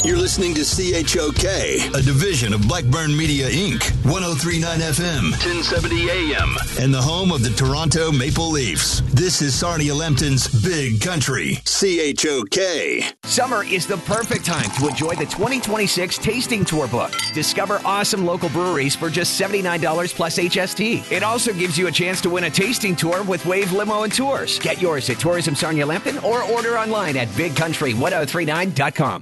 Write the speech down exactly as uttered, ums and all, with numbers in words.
You're listening to C H O K, a division of Blackburn Media, Incorporated, ten thirty-nine F M, ten seventy A M, and the home of the Toronto Maple Leafs. This is Sarnia Lempton's Big Country, C H O K. Summer is the perfect time to enjoy the twenty twenty-six Tasting Tour book. Discover awesome local breweries for just seventy-nine dollars plus H S T. It also gives you a chance to win a tasting tour with Wave Limo and Tours. Get yours at Tourism Sarnia Lempton or order online at big country ten thirty-nine dot com.